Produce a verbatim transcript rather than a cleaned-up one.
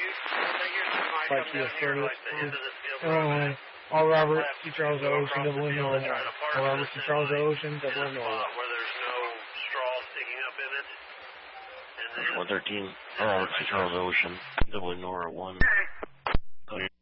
Five Kilo Further. Illinois. All Robert C. Charles Ocean, double Illinois. All Robert C. Charles Ocean, double Illinois. Where there's no straw sticking up in it. one thirteen, All Robert C. Charles Ocean, double Illinois one.